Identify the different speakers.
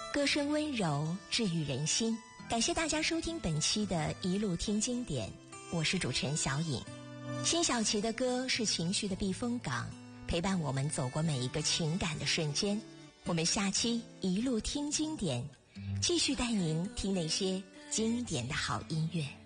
Speaker 1: 歌声温柔，治愈人心。感谢大家收听本期的一路听经典，我是主持人小颖。辛晓琪的歌是情绪的避风港，陪伴我们走过每一个情感的瞬间。我们下期一路听经典，继续带您听那些经典的好音乐。